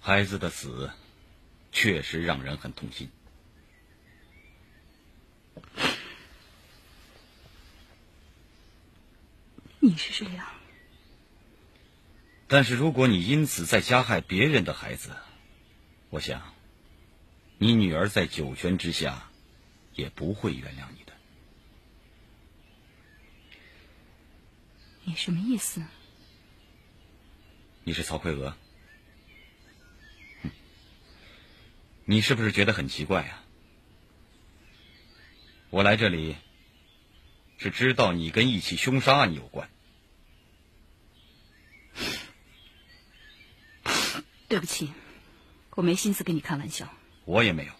孩子的死确实让人很痛心。 你是这样， 但是如果你因此再加害别人的孩子，我想你女儿在九泉之下也不会原谅你的。 你什么意思？ 你是曹奎娥？你是不是觉得很奇怪啊？我来这里是知道你跟一起凶杀案有关。 对不起，我没心思跟你开玩笑。 我也没有。